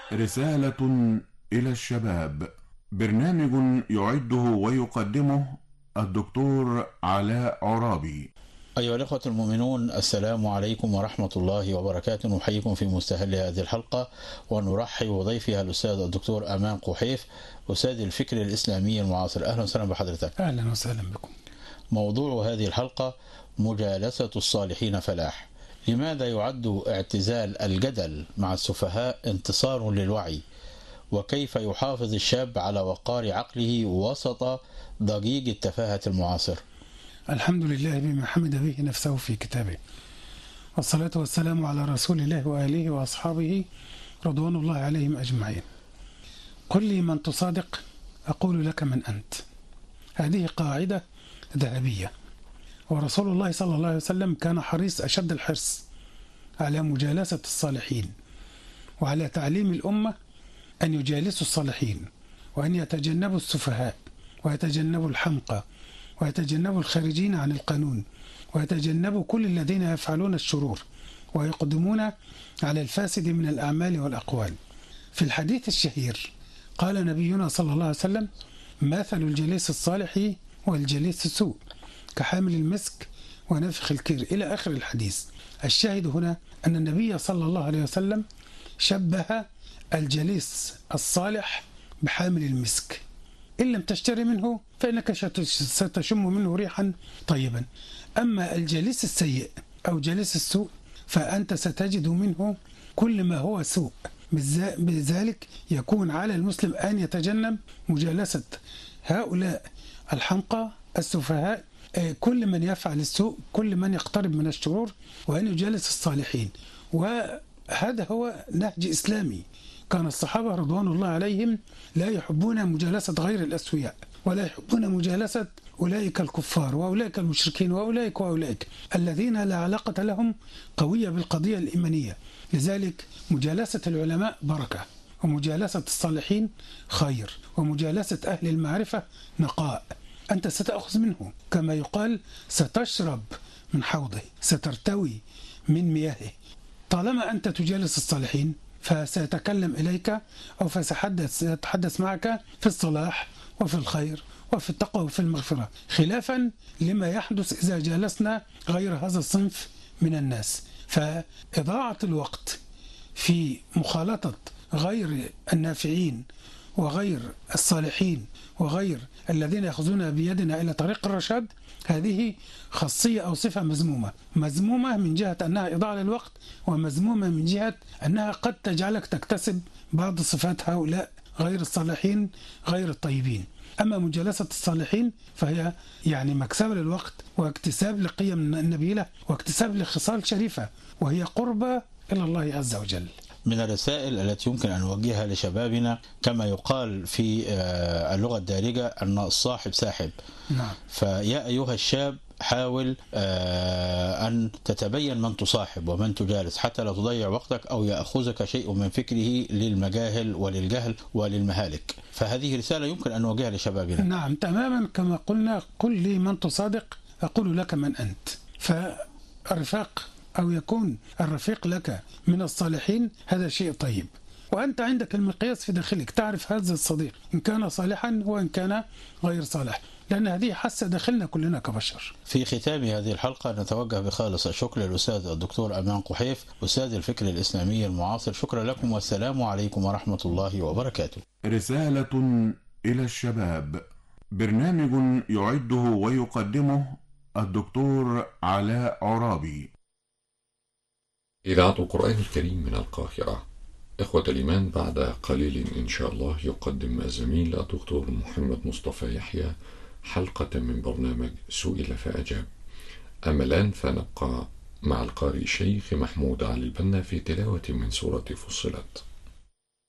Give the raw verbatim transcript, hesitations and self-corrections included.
رسالة إلى الشباب، برنامج يعده ويقدمه الدكتور علاء عرابي. أيها الأخوة المؤمنون، السلام عليكم ورحمة الله وبركاته. نحييكم في مستهل هذه الحلقة ونرحب بضيفها الأستاذ الدكتور أمان قحيف، أستاذ الفكر الإسلامي المعاصر. أهلا وسهلا بحضرتك. أهلا وسهلا بكم. موضوع هذه الحلقة مجالسة الصالحين فلاح. لماذا يعد اعتزال الجدل مع السفهاء انتصار للوعي؟ وكيف يحافظ الشاب على وقار عقله وسط ضجيج التفاهة المعاصر؟ الحمد لله بما حمد به نفسه في كتابه، والصلاة والسلام على رسول الله وآله وأصحابه رضوان الله عليهم أجمعين. قل لي من تصادق أقول لك من أنت. هذه قاعدة ذهبية، ورسول الله صلى الله عليه وسلم كان حريص أشد الحرص على مجالسة الصالحين وعلى تعليم الأمة أن يجالسوا الصالحين، وأن يتجنبوا السفهاء، ويتجنبوا الحمقى، ويتجنبوا الخارجين عن القانون، ويتجنبوا كل الذين يفعلون الشرور ويقدمون على الفاسد من الأعمال والأقوال. في الحديث الشهير قال نبينا صلى الله عليه وسلم: مثل الجليس الصالح والجليس السوء كحامل المسك ونفخ الكير، إلى آخر الحديث. الشاهد هنا أن النبي صلى الله عليه وسلم شبه الجليس الصالح بحامل المسك، إن لم تشتري منه فإنك ستشم منه ريحا طيبا. أما الجليس السيء أو جليس السوء فأنت ستجد منه كل ما هو سوء. بذلك يكون على المسلم أن يتجنب مجالسة هؤلاء الحمقى السفهاء، كل من يفعل السوء، كل من يقترب من الشرور، وأن يجالس الصالحين. وهذا هو نهج إسلامي. كان الصحابة رضوان الله عليهم لا يحبون مجالسة غير الأسوياء، ولا يحبون مجالسة أولئك الكفار وأولئك المشركين وأولئك وأولئك الذين لا علاقة لهم قوية بالقضية الإيمانية. لذلك مجالسة العلماء بركة، ومجالسة الصالحين خير، ومجالسة أهل المعرفة نقاء. أنت ستأخذ منه، كما يقال ستشرب من حوضه، سترتوي من مياهه. طالما أنت تجالس الصالحين فسيتكلم إليك أو فسيتحدث معك في الصلاح وفي الخير وفي التقوى وفي المغفرة، خلافا لما يحدث إذا جالسنا غير هذا الصنف من الناس. فإضاعة الوقت في مخالطة غير النافعين وغير الصالحين وغير الذين يأخذون بيدنا إلى طريق الرشاد، هذه خاصية أو صفة مذمومة. مذمومة من جهة أنها إضاعة للوقت، ومذمومة من جهة أنها قد تجعلك تكتسب بعض صفات هؤلاء غير الصالحين غير الطيبين. أما مجالسة الصالحين فهي يعني مكسب للوقت، واكتساب لقيم النبيلة، واكتساب لخصال شريفة، وهي قربة إلى الله عز وجل. من الرسائل التي يمكن أن نوجهها لشبابنا، كما يقال في اللغة الدارجة أن الصاحب ساحب. نعم. فيا أيها الشاب، حاول أن تتبين من تصاحب ومن تجالس، حتى لا تضيع وقتك أو يأخذك شيء من فكره للمجاهل وللجهل وللمهالك. فهذه رسالة يمكن أن نوجهها لشبابنا. نعم تماما كما قلنا: قل لي من تصادق أقول لك من أنت. فالرفاق أو يكون الرفيق لك من الصالحين هذا شيء طيب، وأنت عندك المقياس في داخلك، تعرف هذا الصديق إن كان صالحا وإن كان غير صالح، لأن هذه حاسة داخلنا كلنا كبشر. في ختام هذه الحلقة نتوجه بخالص الشكر للأستاذ الدكتور أمان قحيف، أستاذ الفكر الإسلامي المعاصر. شكرا لكم، والسلام عليكم ورحمة الله وبركاته. رسالة إلى الشباب، برنامج يعده ويقدمه الدكتور علاء عرابي. إذاعة القرآن الكريم من القاهرة. إخوة الإيمان، بعد قليل إن شاء الله يقدم الزميل الدكتور محمد مصطفى يحيى حلقة من برنامج سئل فأجاب. أما الآن فنبقى مع القارئ الشيخ محمود علي البنا في تلاوة من سورة فصلت.